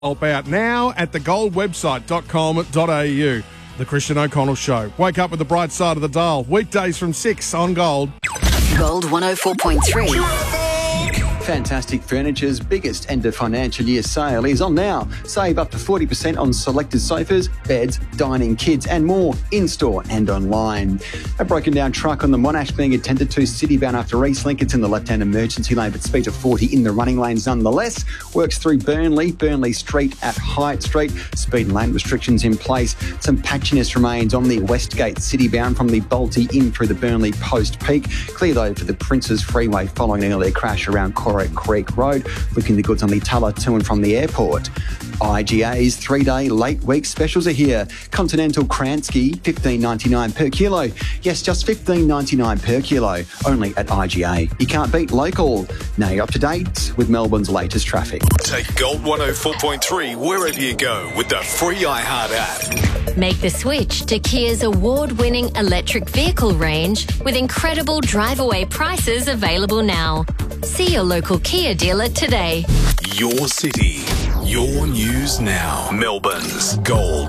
Help out now at thegoldwebsite.com.au. The Christian O'Connell Show. Wake up with the bright side of the dial. Weekdays from 6 on Gold. Gold 104.3. Fantastic Furniture's biggest end of financial year sale is on now. Save up to 40% on selected sofas, beds, dining, kids and more in-store and online. A broken down truck on the Monash being attended to citybound after Eastlink. It's in the left-hand emergency lane but speed of 40 in the running lanes nonetheless. Works through Burnley Street at Hyatt Street. Speed and lane restrictions in place. Some patchiness remains on the Westgate citybound from the Bolte in through the Burnley Post Peak. Clear though for the Princes Freeway following an earlier crash around Corrick Creek Road. Looking the goods on the Tulla to and from the airport. IGA's 3-day late week specials are here. Continental Kransky, $15.99 per kilo. Yes, just $15.99 per kilo. Only at IGA. You can't beat local. Now you're up to date with Melbourne's latest traffic. Take Gold 104.3 wherever you go with the free iHeart app. Make the switch to Kia's award-winning electric vehicle range with incredible drive-away prices available now. See your local Kia dealer today. Your city, your news now. Melbourne's Gold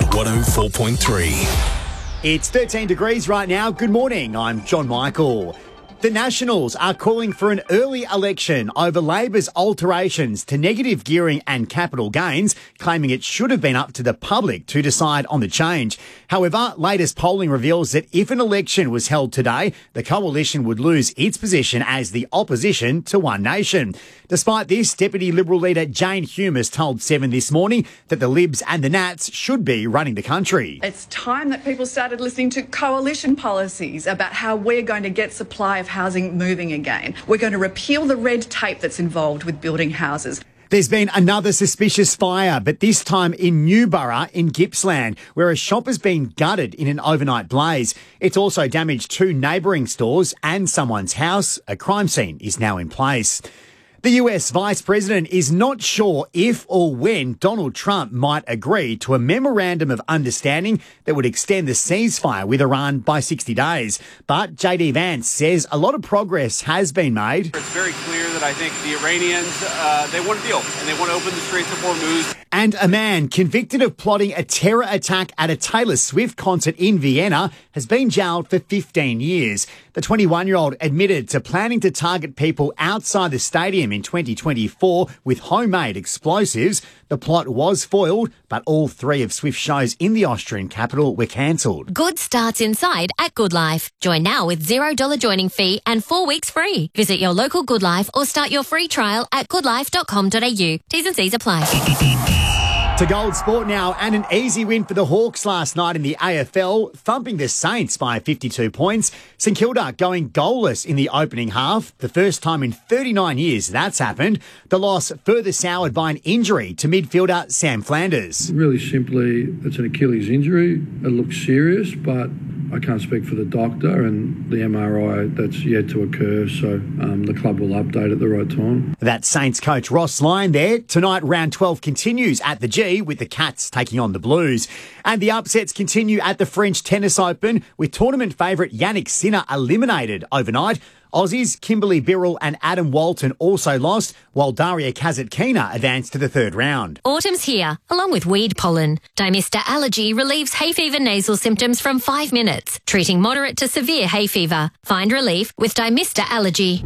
104.3. It's 13 degrees right now. Good morning. I'm John Michael. The Nationals are calling for an early election over Labor's alterations to negative gearing and capital gains, claiming it should have been up to the public to decide on the change. However, latest polling reveals that if an election was held today, the coalition would lose its position as the opposition to One Nation. Despite this, Deputy Liberal leader Jane Hume has told 7 this morning that the Libs and the Nats should be running the country. It's time that people started listening to coalition policies about how we're going to get supply of housing moving again. We're going to repeal the red tape that's involved with building houses. There's been another suspicious fire, but this time in Newborough in Gippsland, where a shop has been gutted in an overnight blaze. It's also damaged 2 neighbouring stores and someone's house. A crime scene is now in place. The US Vice President is not sure if or when Donald Trump might agree to a memorandum of understanding that would extend the ceasefire with Iran by 60 days. But JD Vance says a lot of progress has been made. It's very clear that I think the Iranians, they want a deal and they want to open the Straits of Hormuz. And a man convicted of plotting a terror attack at a Taylor Swift concert in Vienna has been jailed for 15 years. The 21-year-old admitted to planning to target people outside the stadium in 2024 with homemade explosives. The plot was foiled, but all 3 of Swift's shows in the Austrian capital were cancelled. Good starts inside at Good Life. Join now with $0 joining fee and 4 weeks free. Visit your local Good Life or start your free trial at goodlife.com.au. T's and C's apply. To Gold Sport now, and an easy win for the Hawks last night in the AFL, thumping the Saints by 52 points. St Kilda going goalless in the opening half, the first time in 39 years that's happened. The loss further soured by an injury to midfielder Sam Flanders. Really simply, it's an Achilles injury. It looks serious, but I can't speak for the doctor and the MRI that's yet to occur, so the club will update at the right time. That's Saints coach Ross Lyon there. Tonight, round 12 continues at the G with the Cats taking on the Blues. And the upsets continue at the French Tennis Open with tournament favourite Yannick Sinner eliminated overnight. Aussies Kimberly Birrell and Adam Walton also lost, while Daria Kasatkina advanced to the 3rd round. Autumn's here, along with weed pollen. Dimista Allergy relieves hay fever nasal symptoms from 5 minutes, treating moderate to severe hay fever. Find relief with Dimista Allergy.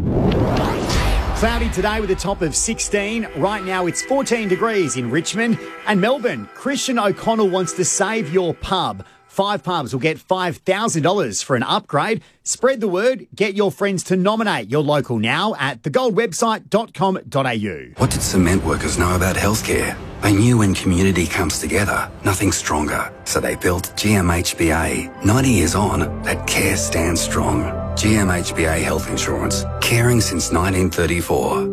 Cloudy today with a top of 16. Right now it's 14 degrees in Richmond and Melbourne. Christian O'Connell wants to save your pub. 5 pubs will get $5,000 for an upgrade. Spread the word. Get your friends to nominate your local now at thegoldwebsite.com.au. What did cement workers know about healthcare? They knew when community comes together, nothing's stronger. So they built GMHBA. 90 years on, that care stands strong. GMHBA Health Insurance. Caring since 1934.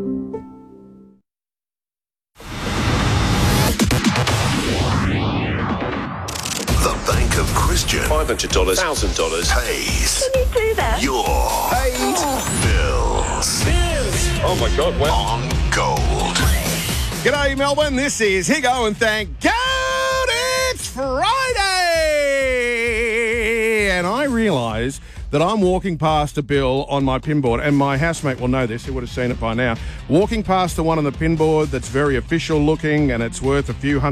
Christian. $500, $1,000 pays. Can you do that? Your paid bills. Oh my God, wow. On Gold. G'day, Melbourne. This is Higo, and thank God it's Friday. And I realise that I'm walking past a bill on my pinboard, and my housemate will know this, he would have seen it by now, walking past the one on the pinboard that's very official looking and it's worth a few